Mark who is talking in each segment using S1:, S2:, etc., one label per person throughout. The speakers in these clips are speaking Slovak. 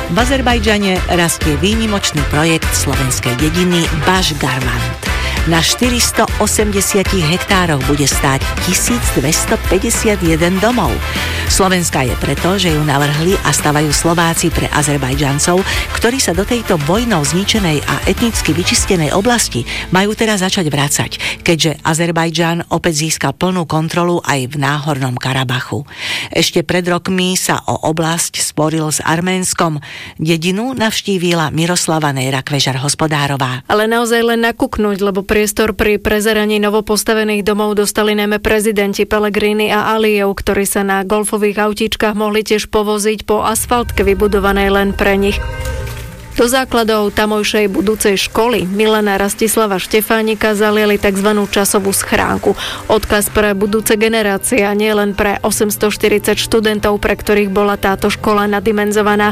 S1: V Azerbajdžane rastie výnimočný projekt slovenskej dediny Baš-Garvant. Na 480 hektároch bude stáť 1251 domov. Slovenská je preto, že ju navrhli a stavajú Slováci pre Azerbajdžancov, ktorí sa do tejto vojnou zničenej a etnicky vyčistenej oblasti majú teraz začať vracať, keďže Azerbajdžan opäť získal plnú kontrolu aj v Náhornom Karabachu. Ešte pred rokmi sa o oblasť sporil s Arménskom. Dedinu navštívila Miroslava Nejra-Kvežar-Hospodárová.
S2: Ale naozaj len nakúknuť, lebo priestor pri prezeraní novopostavených domov dostali najmä prezidenti Pellegrini a Alijev, ktorí sa na golfových autíčkach mohli tiež povoziť po asfaltke vybudovanej len pre nich. Do základov tamojšej budúcej školy Milana Rastislava Štefánika zaliali tzv. Časovú schránku. Odkaz pre budúce generácie a nie len pre 840 študentov, pre ktorých bola táto škola nadimenzovaná.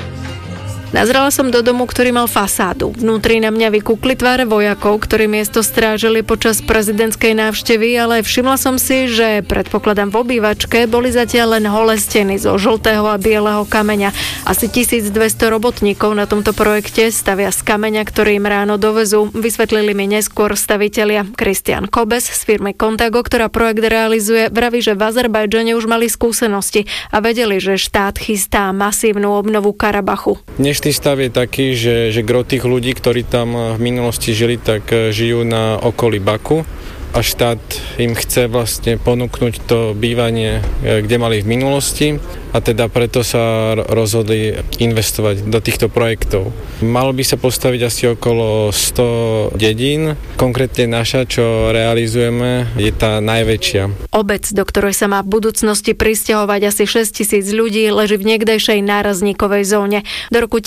S2: Nazrela som do domu, ktorý mal fasádu. Vnútri na mňa vykúkli tváre vojakov, ktorí miesto strážili počas prezidentskej návštevy, ale všimla som si, že predpokladám v obývačke boli zatiaľ len holé steny zo žltého a bieleho kameňa. Asi 1200 robotníkov na tomto projekte stavia z kameňa, ktorý im ráno dovezú. Vysvetlili mi neskôr stavitelia. Kristian Kobes z firmy Contago, ktorá projekt realizuje, vraví, že v Azerbajdžane už mali skúsenosti a vedeli, že štát chystá masívnu obnovu Karabachu.
S3: Dnešný stav je taký, že gro tých ľudí, ktorí tam v minulosti žili, tak žijú na okolí Baku a štát im chce vlastne ponúknuť to bývanie, kde mali v minulosti, a teda preto sa rozhodli investovať do týchto projektov. Malo by sa postaviť asi okolo 100 dedín. Konkrétne naša, čo realizujeme, je tá najväčšia.
S2: Obec, do ktorej sa má v budúcnosti prisťahovať asi 6 000 ľudí, leží v niekdejšej nárazníkovej zóne. Do roku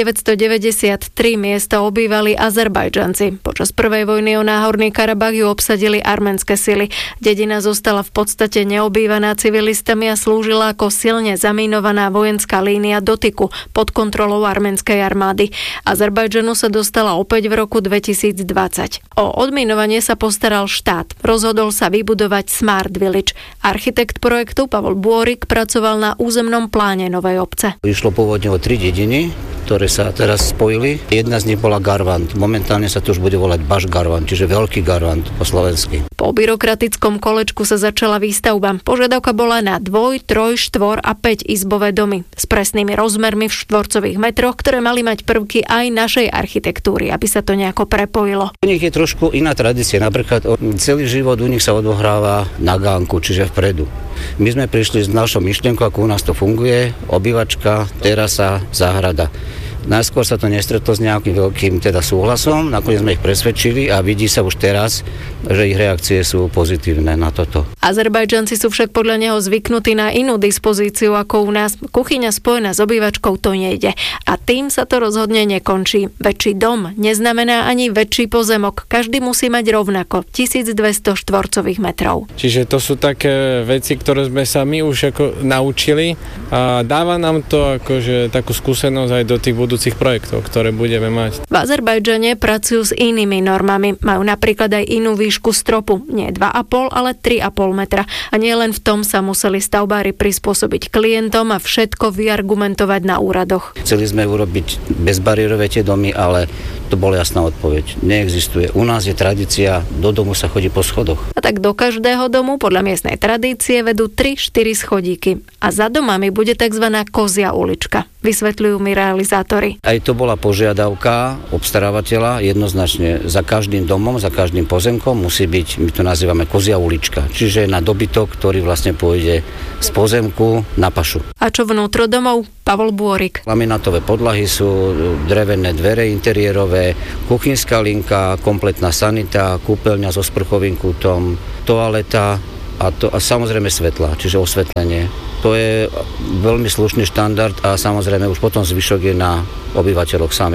S2: 1993 miesto obývali Azerbajdžanci. Počas prvej vojny o Náhorný Karabach ju obsadili arménske sily. Dedina zostala v podstate neobývaná civilistami a slúžila ako silne zamínovaná vojenská línia dotyku pod kontrolou arménskej armády. Azerbajdžanu sa dostala opäť v roku 2020. O odminovanie sa postaral štát. Rozhodol sa vybudovať Smart Village. Architekt projektu Pavol Bôrik pracoval na územnom pláne novej obce.
S4: Išlo pôvodne o 3 dediny, ktoré sa teraz spojili. Jedna z nich bola Garvant. Momentálne sa to už bude volať Baš-Garvant, čiže veľký Garvant po slovensky.
S2: Po byrokratickom kolečku sa začala výstavba. Požiadavka bola na 2, 3, 4 a 5 izbové domy s presnými rozmermi v štvorcových metroch, ktoré mali mať prvky aj našej architektúry, aby sa to nejako prepojilo.
S4: U nich je trošku iná tradícia. Napríklad celý život u nich sa odohráva na gánku, čiže vpredu. My sme prišli s našou myšlienkou, ako u nás to funguje, obývačka, terasa, záhrada. Najskôr sa to nestretlo s nejakým veľkým súhlasom, nakoniec sme ich presvedčili a vidí sa už teraz, že ich reakcie sú pozitívne na toto.
S2: Azerbajdžanci sú však podľa neho zvyknutí na inú dispozíciu ako u nás. Kuchyňa spojená s obývačkou to nejde. A tým sa to rozhodne nekončí. Väčší dom neznamená ani väčší pozemok. Každý musí mať rovnako 1200 štvorcových metrov.
S3: Čiže to sú také veci, ktoré sme sa my už naučili a dáva nám to takú skúsenosť aj do tých budúcich projektov, ktoré budeme mať.
S2: V Azerbajdžane pracujú s inými normami. Majú napríklad aj inú výšku stropu. Nie 2,5, ale 3,5 metra. A nie len v tom sa museli stavbári prispôsobiť klientom a všetko vyargumentovať na úradoch.
S4: Chceli sme urobiť bezbariérové tie domy, ale to bola jasná odpoveď. Neexistuje. U nás je tradícia, do domu sa chodí po schodoch.
S2: A tak do každého domu podľa miestnej tradície vedú 3-4 schodíky. A za domami bude tzv. Kozia ulička. Vysvetľujú mi realizátori.
S4: Aj to bola požiadavka obstarávateľa, jednoznačne za každým domom, za každým pozemkom musí byť, my to nazývame kozia ulička, čiže na dobytok, ktorý vlastne pôjde z pozemku na pašu.
S2: A čo vnútro domov? Pavol Bôrik.
S4: Laminátové podlahy sú, drevené dvere interiérové, kuchynská linka, kompletná sanita, kúpeľňa so sprchovým kútom, toaleta a samozrejme svetla, čiže osvetlenie. To je veľmi slušný štandard a samozrejme už potom zvyšok je na obyvateľoch samých.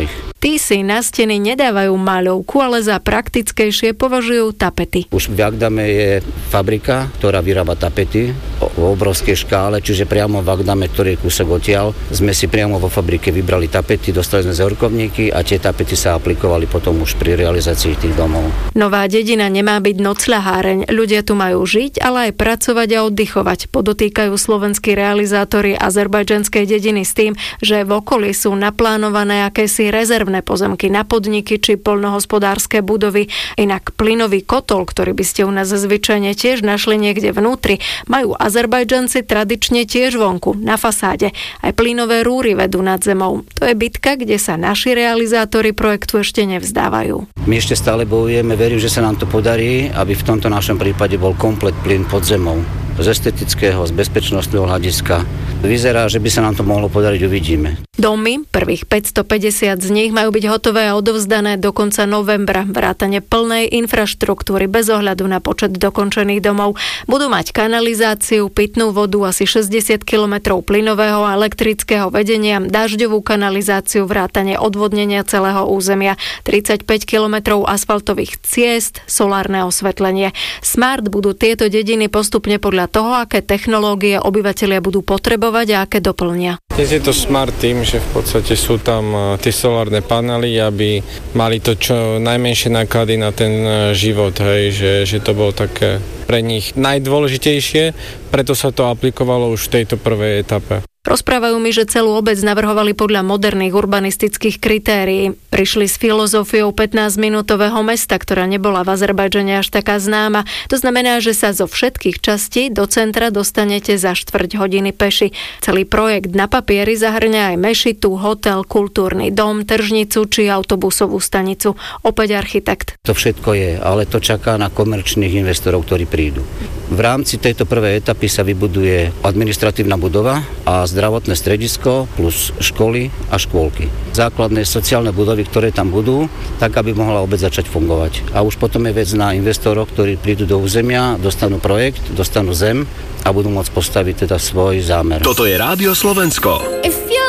S2: Tí si na steny nedávajú maľovku, ale za praktickejšie považujú tapety.
S4: Už v Agdame je fabrika, ktorá vyrába tapety v obrovskej škále, čiže priamo v Agdame, ktorý je kúsok odtiaľ, sme si priamo vo fabrike vybrali tapety, dostali sme zorkovníky a tie tapety sa aplikovali potom už pri realizácii tých domov.
S2: Nová dedina nemá byť nocľaháreň. Ľudia tu majú žiť, ale aj pracovať a oddychovať. Podotýkajú slovenskí realizátori azerbajdžanskej dediny s tým, že v okolí sú naplánované akési rezervné pozemky na podniky či poľnohospodárske budovy. Inak plynový kotol, ktorý by ste u nás zvyčajne tiež našli niekde vnútri, majú Azerbajdžanci tradične tiež vonku, na fasáde. Aj plynové rúry vedú nad zemou. To je bitka, kde sa naši realizátori projektu ešte nevzdávajú.
S4: My ešte stále bojujeme, verím, že sa nám to podarí, aby v tomto našom prípade bol komplet plyn pod zemou. Z estetického, z bezpečnostného hľadiska. Vyzerá, že by sa nám to mohlo podariť, uvidíme.
S2: Domy, prvých 550 z nich majú byť hotové a odovzdané do konca novembra. Vrátane plnej infraštruktúry bez ohľadu na počet dokončených domov. Budú mať kanalizáciu, pitnú vodu, asi 60 km plynového a elektrického vedenia, dažďovú kanalizáciu, vrátane odvodnenia celého územia, 35 km asfaltových ciest, solárne osvetlenie. Smart budú tieto dediny postupne podľa toho, aké technológie obyvatelia budú potrebovať a aké doplnia.
S3: Dnes je to smart tým, že v podstate sú tam tie solárne panely, aby mali to čo najmenšie náklady na ten život, hej, že to bolo také pre nich najdôležitejšie, preto sa to aplikovalo už v tejto prvej etape.
S2: Rozprávajú mi, že celú obec navrhovali podľa moderných urbanistických kritérií. Prišli s filozofiou 15-minútového mesta, ktorá nebola v Azerbajdžane až taká známa. To znamená, že sa zo všetkých častí do centra dostanete za 4 hodiny peši. Celý projekt na papieri zahrňa aj mešitu, hotel, kultúrny dom, tržnicu či autobusovú stanicu. Opäť architekt.
S4: To všetko je, ale to čaká na komerčných investorov, ktorí prídu. V rámci tejto prvej etapy sa vybuduje administratívna budova a zdravotné stredisko plus školy a škôlky. Základné sociálne budovy, ktoré tam budú, tak aby mohla obec začať fungovať. A už potom je vec na investorov, ktorí prídu do územia, dostanú projekt, dostanú zem a budú môcť postaviť teda svoj zámer.
S5: Toto je Rádio Slovensko.